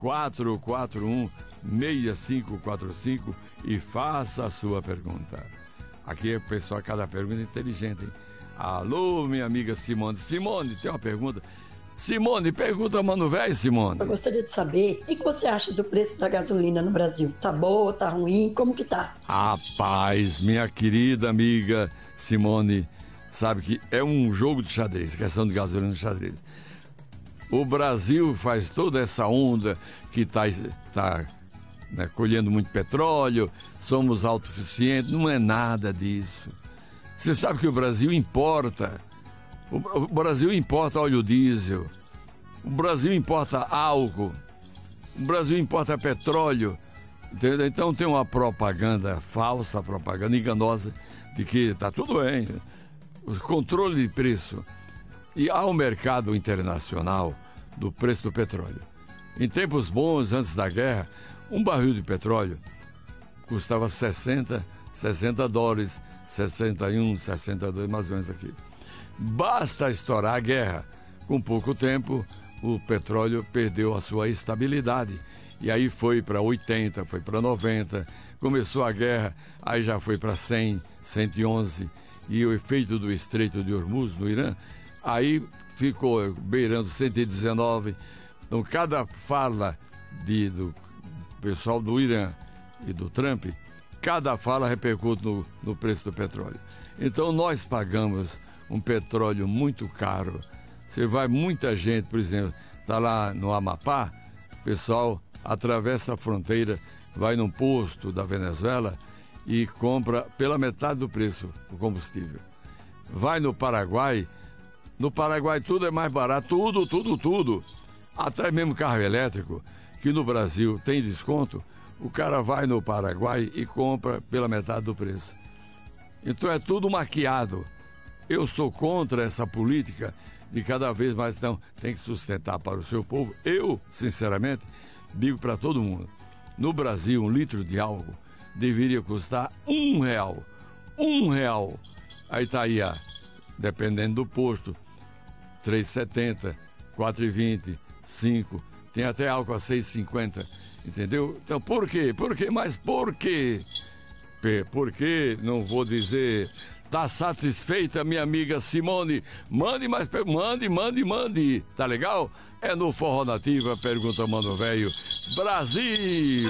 441-6545 e faça a sua pergunta. Aqui, pessoal, cada pergunta é inteligente, hein? Alô, minha amiga Simone. Simone, tem uma pergunta? Simone, pergunta ao Mano Velho, Simone. Eu gostaria de saber, o que você acha do preço da gasolina no Brasil? Tá boa, tá ruim? Como que tá? Rapaz, minha querida amiga Simone, sabe que é um jogo de xadrez, questão de gasolina no xadrez. O Brasil faz toda essa onda que tá né, colhendo muito petróleo, somos autossuficientes, não é nada disso. Você sabe que o Brasil importa. O Brasil importa óleo diesel, o Brasil importa álcool, o Brasil importa petróleo, entendeu? Então tem uma propaganda falsa, propaganda enganosa de que está tudo bem, o controle de preço. E há um mercado internacional do preço do petróleo. Em tempos bons, antes da guerra, um barril de petróleo custava 60 dólares, 61, 62, mais ou menos aqui. Basta estourar a guerra. Com pouco tempo, o petróleo perdeu a sua estabilidade. E aí foi para 80, foi para 90. Começou a guerra, aí já foi para 100, 111. E o efeito do Estreito de Hormuz, no Irã, aí ficou beirando 119. Então, cada fala do pessoal do Irã e do Trump, cada fala repercute no preço do petróleo. Então, nós pagamos um petróleo muito caro. Você vai, muita gente, por exemplo, está lá no Amapá, o pessoal atravessa a fronteira, vai num posto da Venezuela e compra pela metade do preço o combustível. Vai no Paraguai tudo é mais barato, tudo. Até mesmo carro elétrico, que no Brasil tem desconto, o cara vai no Paraguai e compra pela metade do preço. Então é tudo maquiado. Eu sou contra essa política de cada vez mais tem que sustentar para o seu povo. Eu, sinceramente, digo para todo mundo, no Brasil, 1 litro de álcool deveria custar R$1. R$1. Aí está aí, dependendo do posto, 3,70, 4,20, 5, tem até álcool a 6,50, entendeu? Então, por quê? Mas por quê? Porque, não vou dizer... Tá satisfeita, minha amiga Simone? Mande mais, mande. Tá legal? É no Forró Nativa, pergunta Mano Velho. Brasil!